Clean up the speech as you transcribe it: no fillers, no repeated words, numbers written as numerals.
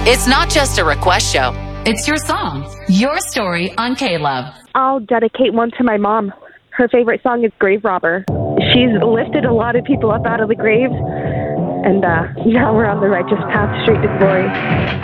It's not just a request show. It's your song, your story on K-Love. I'll dedicate one to my mom. Her favorite song is Grave Robber. She's lifted a lot of people up out of the graves, and now we're on the righteous path straight to glory.